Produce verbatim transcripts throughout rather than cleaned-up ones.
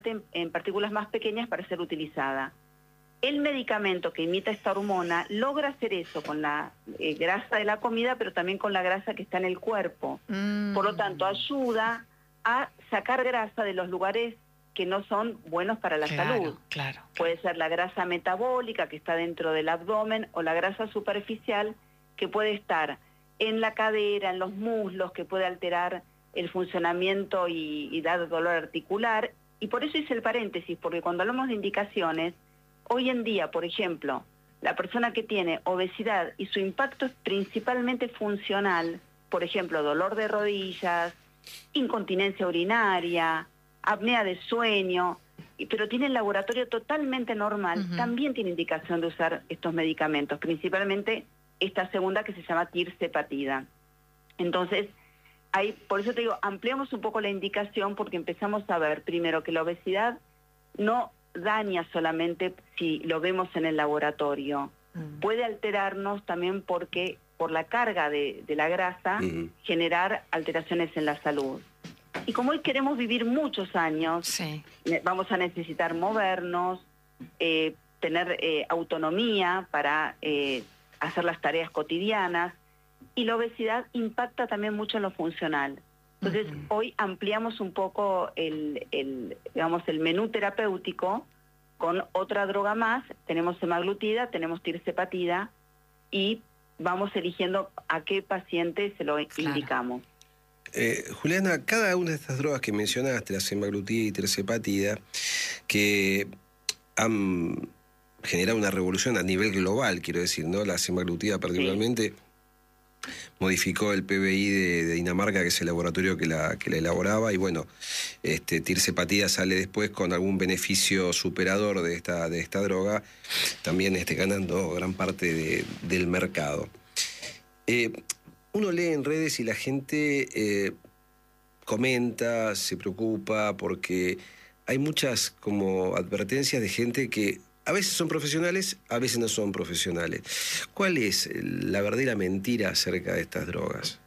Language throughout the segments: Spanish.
en, en partículas más pequeñas para ser utilizada. El medicamento que imita esta hormona logra hacer eso con la eh, grasa de la comida, pero también con la grasa que está en el cuerpo. Mm. Por lo tanto, ayuda a sacar grasa de los lugares que no son buenos para la claro, salud. Claro, claro. Puede ser la grasa metabólica que está dentro del abdomen o la grasa superficial que puede estar en la cadera, en los muslos, que puede alterar el funcionamiento y, y dar dolor articular. Y por eso hice el paréntesis, porque cuando hablamos de indicaciones, hoy en día, por ejemplo, la persona que tiene obesidad y su impacto es principalmente funcional, por ejemplo, dolor de rodillas, incontinencia urinaria, apnea de sueño, pero tiene el laboratorio totalmente normal, uh-huh. también tiene indicación de usar estos medicamentos, principalmente esta segunda que se llama tirzepatida. Entonces, ahí, por eso te digo, ampliamos un poco la indicación porque empezamos a ver primero que la obesidad no daña solamente si lo vemos en el laboratorio, uh-huh. puede alterarnos también porque por la carga de, de la grasa uh-huh. generar alteraciones en la salud. Y como hoy queremos vivir muchos años, sí. vamos a necesitar movernos, eh, tener eh, autonomía para eh, hacer las tareas cotidianas, y la obesidad impacta también mucho en lo funcional. Entonces, uh-huh. hoy ampliamos un poco el, el, digamos, el menú terapéutico con otra droga más. Tenemos semaglutida, tenemos tirzepatida, y vamos eligiendo a qué paciente se lo claro. indicamos. Eh, Juliana, cada una de estas drogas que mencionaste, la semaglutida y tirzepatida, que han generado una revolución a nivel global, quiero decir, ¿no? La semaglutida particularmente sí. modificó el P B I de, de Dinamarca, que es el laboratorio que la, que la elaboraba, y bueno, este, tirzepatida sale después con algún beneficio superador de esta, de esta droga, también este, ganando gran parte de, del mercado. Eh, Uno lee en redes y la gente eh, comenta, se preocupa, porque hay muchas como advertencias de gente que a veces son profesionales, a veces no son profesionales. ¿Cuál es la verdadera mentira acerca de estas drogas?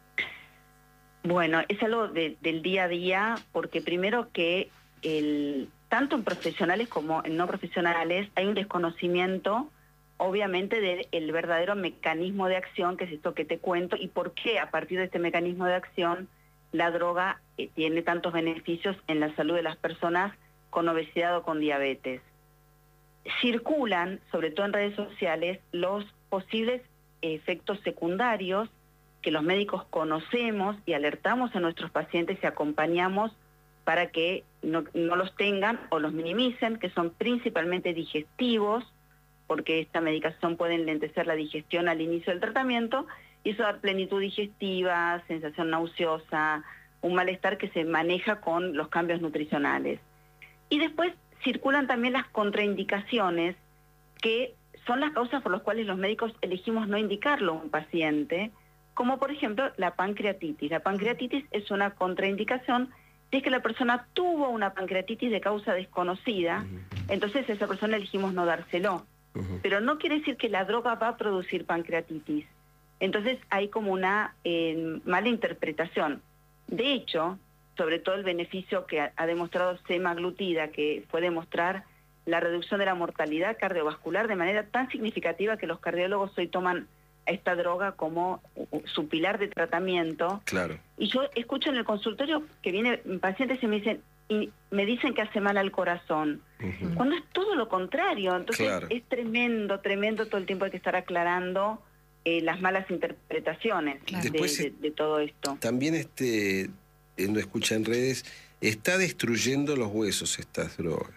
Bueno, es algo de, del día a día, porque primero que el, tanto en profesionales como en no profesionales hay un desconocimiento obviamente del verdadero mecanismo de acción, que es esto que te cuento, y por qué a partir de este mecanismo de acción la droga eh, tiene tantos beneficios en la salud de las personas con obesidad o con diabetes. Circulan, sobre todo en redes sociales, los posibles efectos secundarios que los médicos conocemos y alertamos a nuestros pacientes y acompañamos para que no, no los tengan o los minimicen, que son principalmente digestivos, porque esta medicación puede enlentecer la digestión al inicio del tratamiento y eso da plenitud digestiva, sensación nauseosa, un malestar que se maneja con los cambios nutricionales. Y después circulan también las contraindicaciones, que son las causas por las cuales los médicos elegimos no indicarlo a un paciente, como por ejemplo la pancreatitis. La pancreatitis es una contraindicación si es que la persona tuvo una pancreatitis de causa desconocida, entonces a esa persona elegimos no dárselo. Uh-huh. Pero no quiere decir que la droga va a producir pancreatitis. Entonces hay como una eh, mala interpretación. De hecho, sobre todo el beneficio que ha, ha demostrado semaglutida, que fue demostrar la reducción de la mortalidad cardiovascular de manera tan significativa que los cardiólogos hoy toman a esta droga como su pilar de tratamiento. Claro. Y yo escucho en el consultorio que vienen pacientes y me dicen, y me dicen que hace mal al corazón, uh-huh. cuando es todo lo contrario. Entonces claro. es tremendo, tremendo, todo el tiempo hay que estar aclarando eh, las malas interpretaciones claro. de, Después, de, de todo esto. También este, no escucha en redes, está destruyendo los huesos estas drogas.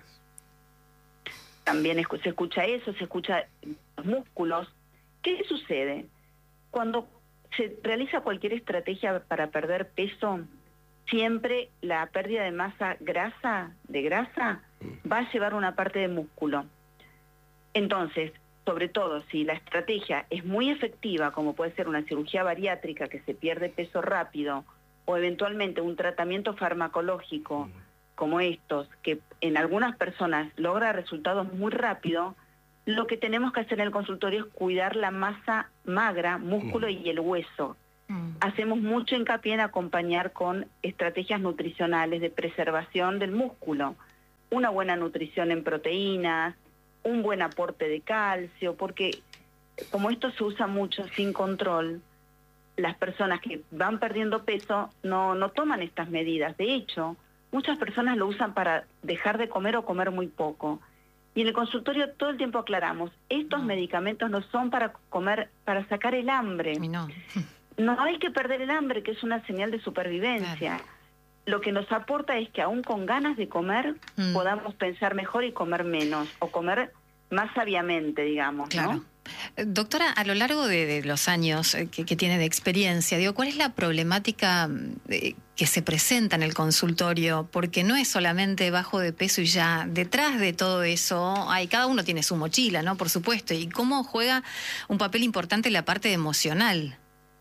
También se escucha eso, se escucha los músculos. ¿Qué sucede? Cuando se realiza cualquier estrategia para perder peso, siempre la pérdida de masa grasa, de grasa, va a llevar una parte de músculo. Entonces, sobre todo si la estrategia es muy efectiva, como puede ser una cirugía bariátrica que se pierde peso rápido, o eventualmente un tratamiento farmacológico como estos, que en algunas personas logra resultados muy rápido, lo que tenemos que hacer en el consultorio es cuidar la masa magra, músculo y el hueso. Hacemos mucho hincapié en acompañar con estrategias nutricionales de preservación del músculo, una buena nutrición en proteínas, un buen aporte de calcio, porque como esto se usa mucho sin control, las personas que van perdiendo peso no, no toman estas medidas. De hecho, muchas personas lo usan para dejar de comer o comer muy poco. Y en el consultorio todo el tiempo aclaramos, estos no. medicamentos no son para comer, para sacar el hambre. No. No hay que perder el hambre, que es una señal de supervivencia. Claro. Lo que nos aporta es que aún con ganas de comer, mm. podamos pensar mejor y comer menos, o comer más sabiamente, digamos, claro. ¿no? Doctora, a lo largo de, de los años que, que tiene de experiencia, digo, ¿cuál es la problemática de, que se presenta en el consultorio? Porque no es solamente bajo de peso y ya, detrás de todo eso, hay, cada uno tiene su mochila, ¿no? Por supuesto, y cómo juega un papel importante la parte emocional.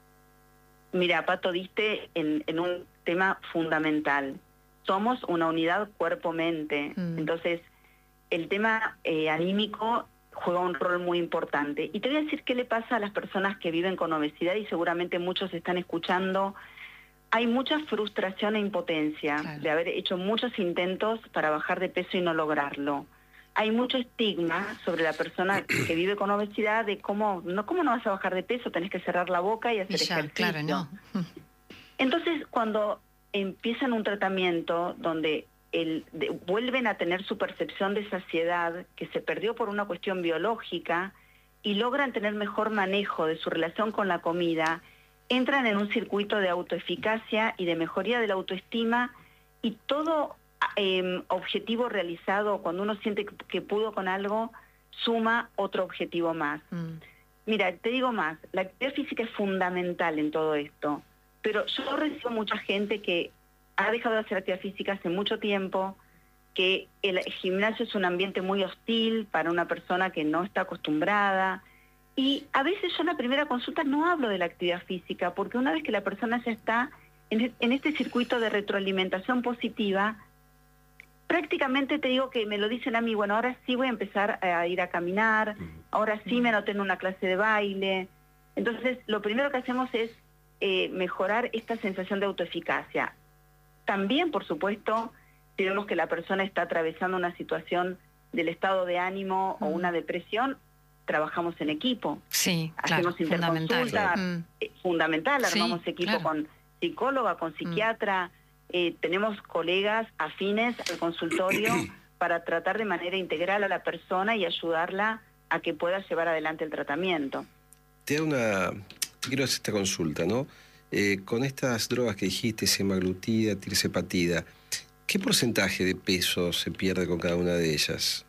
Mira, Pato, diste en, en un tema fundamental. Somos una unidad cuerpo-mente, mm. entonces el tema eh, anímico juega un rol muy importante. Y te voy a decir qué le pasa a las personas que viven con obesidad, y seguramente muchos están escuchando. Hay mucha frustración e impotencia claro. de haber hecho muchos intentos para bajar de peso y no lograrlo. Hay mucho estigma sobre la persona que vive con obesidad de cómo no, cómo no vas a bajar de peso, tenés que cerrar la boca y hacer y ya, ejercicio. Claro, no. Entonces, cuando empiezan un tratamiento donde El, de, vuelven a tener su percepción de saciedad, que se perdió por una cuestión biológica, y logran tener mejor manejo de su relación con la comida, entran en un circuito de autoeficacia y de mejoría de la autoestima, y todo eh, objetivo realizado, cuando uno siente que, que pudo con algo, suma otro objetivo más. Mm. Mira, te digo más, la actividad física es fundamental en todo esto, pero yo recibo mucha gente que ha dejado de hacer actividad física hace mucho tiempo, que el gimnasio es un ambiente muy hostil para una persona que no está acostumbrada, y a veces yo en la primera consulta no hablo de la actividad física, porque una vez que la persona ya está en, en este circuito de retroalimentación positiva, prácticamente te digo que me lo dicen a mí, bueno, ahora sí voy a empezar a ir a caminar, ahora sí me anoté en una clase de baile. Entonces, lo primero que hacemos es eh, mejorar esta sensación de autoeficacia. También, por supuesto, si vemos que la persona está atravesando una situación del estado de ánimo mm. o una depresión, trabajamos en equipo. Sí, hacemos claro, interconsulta, fundamental, eh, fundamental armamos sí, equipo claro. con psicóloga, con psiquiatra, mm. eh, tenemos colegas afines al consultorio para tratar de manera integral a la persona y ayudarla a que pueda llevar adelante el tratamiento. Te, una, te quiero hacer esta consulta, ¿no? Eh, con estas drogas que dijiste, semaglutida, tirzepatida, ¿qué porcentaje de peso se pierde con cada una de ellas?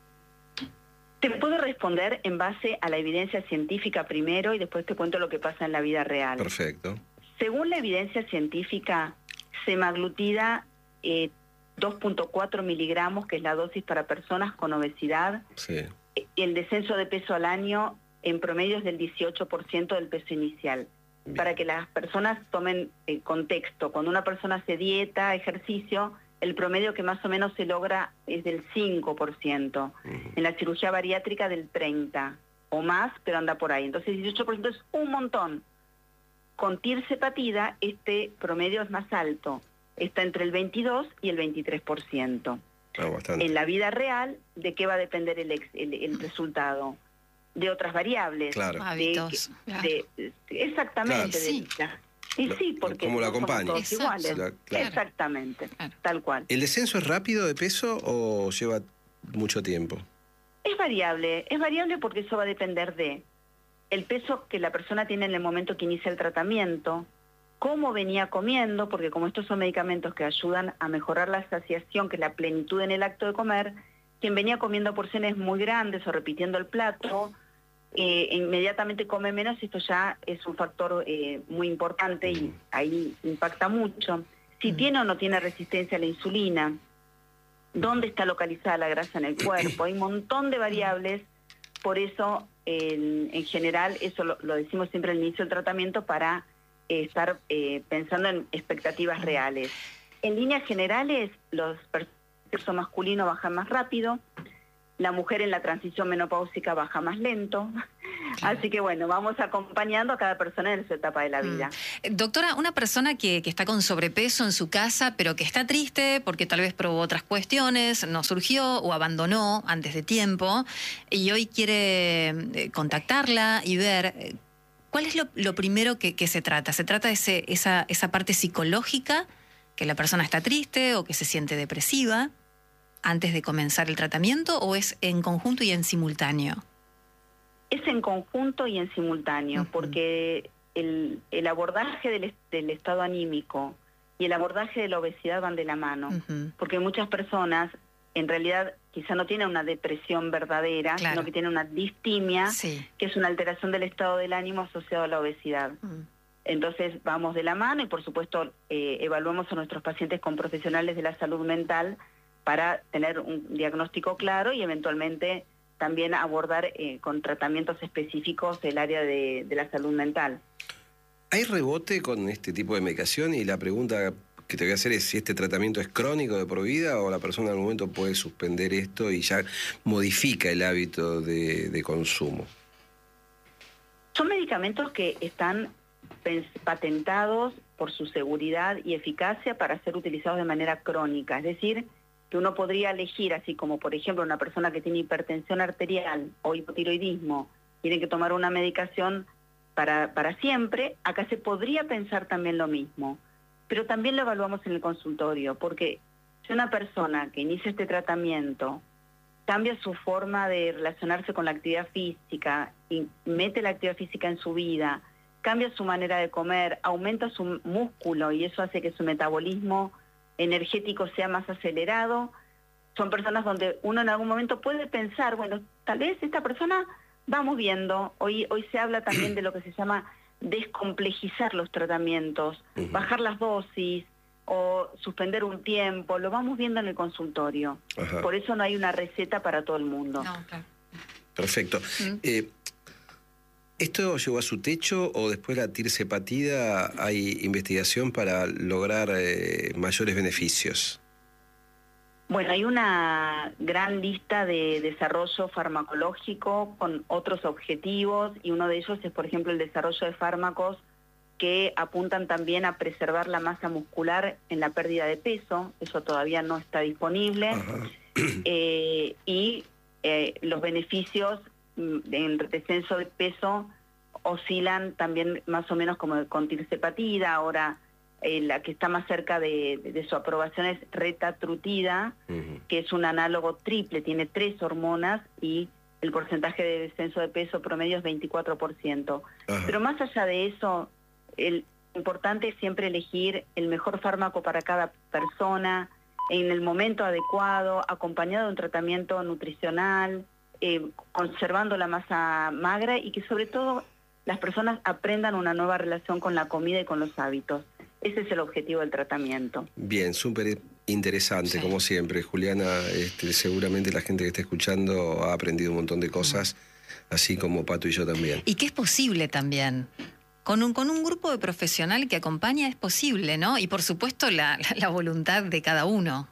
Te puedo responder en base a la evidencia científica primero y después te cuento lo que pasa en la vida real. Perfecto. Según la evidencia científica, semaglutida eh, dos punto cuatro miligramos, que es la dosis para personas con obesidad, sí. el descenso de peso al año en promedio es del dieciocho por ciento del peso inicial. Bien. Para que las personas tomen eh, contexto, cuando una persona hace dieta, ejercicio, el promedio que más o menos se logra es del cinco por ciento. Uh-huh. En la cirugía bariátrica del treinta por ciento o más, pero anda por ahí. Entonces dieciocho por ciento es un montón. Con tirzepatida este promedio es más alto, está entre el veintidós y el veintitrés por ciento. Ah, bastante. En la vida real, ¿de qué va a depender el, ex, el, el resultado? De otras variables. Claro. De, Hábitos. de, de, exactamente. Claro, sí. De, y sí, porque ¿cómo lo acompaña? Todos iguales. La, claro. Exactamente, claro. Tal cual. ¿El descenso es rápido de peso o lleva mucho tiempo? Es variable, es variable porque eso va a depender de el peso que la persona tiene en el momento que inicia el tratamiento, cómo venía comiendo, porque como estos son medicamentos que ayudan a mejorar la saciación, que es la plenitud en el acto de comer, quien venía comiendo porciones muy grandes o repitiendo el plato, Eh, inmediatamente come menos, esto ya es un factor eh, muy importante y ahí impacta mucho. Si mm. tiene o no tiene resistencia a la insulina, dónde está localizada la grasa en el cuerpo, hay un montón de variables, por eso en, en general, eso lo, lo decimos siempre al inicio del tratamiento para eh, estar eh, pensando en expectativas reales. En líneas generales, los sexo masculino bajan más rápido, la mujer en la transición menopáusica baja más lento, Así que bueno, vamos acompañando a cada persona en su etapa de la vida. Mm. Doctora, una persona que, que está con sobrepeso en su casa, pero que está triste porque tal vez probó otras cuestiones, no surgió o abandonó antes de tiempo, y hoy quiere eh, contactarla y ver eh, cuál es lo, lo primero que, que se trata. ¿Se trata de ese, esa, esa parte psicológica, que la persona está triste o que se siente depresiva antes de comenzar el tratamiento, o es en conjunto y en simultáneo? Es en conjunto y en simultáneo, Uh-huh. porque el, el abordaje del, del estado anímico y el abordaje de la obesidad van de la mano, Uh-huh. porque muchas personas en realidad quizá no tienen una depresión verdadera, Claro. sino que tienen una distimia, Sí. que es una alteración del estado del ánimo asociado a la obesidad. Uh-huh. Entonces vamos de la mano y por supuesto eh, evaluamos a nuestros pacientes con profesionales de la salud mental para tener un diagnóstico claro y eventualmente también abordar eh, con tratamientos específicos el área de, de la salud mental. ¿Hay rebote con este tipo de medicación? Y la pregunta que te voy a hacer es si este tratamiento es crónico de por vida o la persona en algún momento puede suspender esto y ya modifica el hábito de, de consumo. Son medicamentos que están patentados por su seguridad y eficacia para ser utilizados de manera crónica, es decir, que uno podría elegir, así como por ejemplo una persona que tiene hipertensión arterial o hipotiroidismo, tiene que tomar una medicación para, para siempre, acá se podría pensar también lo mismo, pero también lo evaluamos en el consultorio, porque si una persona que inicia este tratamiento cambia su forma de relacionarse con la actividad física, y mete la actividad física en su vida, cambia su manera de comer, aumenta su músculo y eso hace que su metabolismo energético sea más acelerado, son personas donde uno en algún momento puede pensar, bueno, tal vez esta persona, vamos viendo, hoy, hoy se habla también de lo que se llama descomplejizar los tratamientos, uh-huh. bajar las dosis o suspender un tiempo, lo vamos viendo en el consultorio. Ajá. Por eso no hay una receta para todo el mundo. No, claro. Perfecto. Uh-huh. Eh, ¿Esto llegó a su techo o después de la tirsepatida hay investigación para lograr eh, mayores beneficios? Bueno, hay una gran lista de desarrollo farmacológico con otros objetivos y uno de ellos es, por ejemplo, el desarrollo de fármacos que apuntan también a preservar la masa muscular en la pérdida de peso. Eso todavía no está disponible. Eh, y eh, los beneficios en descenso de peso oscilan también más o menos como con tirsepatida. Ahora eh, la que está más cerca de, de, de su aprobación es retatrutida, uh-huh. que es un análogo triple, tiene tres hormonas y el porcentaje de descenso de peso promedio es veinticuatro por ciento. Uh-huh. Pero más allá de eso, el importante es siempre elegir el mejor fármaco para cada persona, en el momento adecuado, acompañado de un tratamiento nutricional, Eh, conservando la masa magra y que sobre todo las personas aprendan una nueva relación con la comida y con los hábitos. Ese es el objetivo del tratamiento. Bien, súper interesante, sí. Como siempre. Juliana, este, seguramente la gente que está escuchando ha aprendido un montón de cosas, mm. así como Pato y yo también. Y que es posible también. Con un, con un grupo de profesional que acompaña es posible, ¿no? Y por supuesto la, la, la voluntad de cada uno.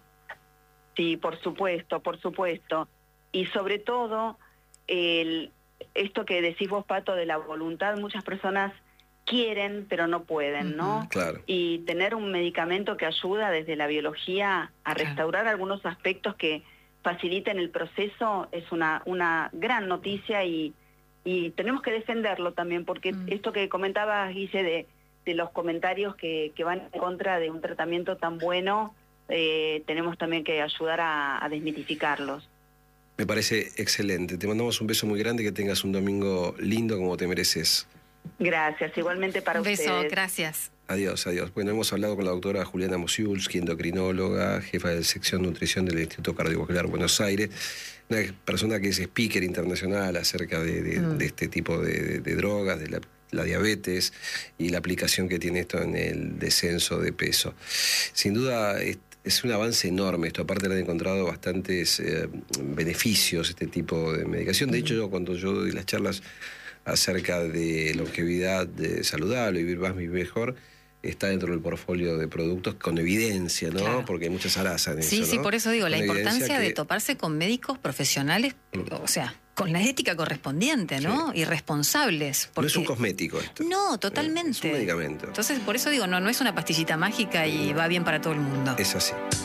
Sí, por supuesto, por supuesto. Y sobre todo, el, esto que decís vos, Pato, de la voluntad, muchas personas quieren, pero no pueden, ¿no? Uh-huh, claro. Y tener un medicamento que ayuda desde la biología a restaurar claro. algunos aspectos que faciliten el proceso es una, una gran noticia y, y tenemos que defenderlo también, porque uh-huh. esto que comentabas, Guille, de, de los comentarios que, que van en contra de un tratamiento tan bueno, eh, tenemos también que ayudar a, a desmitificarlos. Me parece excelente. Te mandamos un beso muy grande, que tengas un domingo lindo como te mereces. Gracias, igualmente para un ustedes. Un beso, gracias. Adiós, adiós. Bueno, hemos hablado con la doctora Juliana Mosiulski, endocrinóloga, jefa de sección nutrición del Instituto Cardiovascular Buenos Aires, una persona que es speaker internacional acerca de, de, mm. de este tipo de, de, de drogas, de la, la diabetes y la aplicación que tiene esto en el descenso de peso. Sin duda, es un avance enorme esto, aparte le han encontrado bastantes eh, beneficios este tipo de medicación. De hecho, yo, cuando yo doy las charlas acerca de longevidad de saludable, vivir más, vivir mejor, está dentro del portfolio de productos con evidencia, ¿no? Claro. Porque hay muchas aras en sí, eso, Sí, ¿no? por eso digo, con la importancia que... de toparse con médicos profesionales, o sea, con la ética correspondiente, ¿no? Sí. Y responsables. Porque... No es un cosmético esto. No, totalmente. Es un medicamento. Entonces, por eso digo, no, no es una pastillita mágica y va bien para todo el mundo. Es así.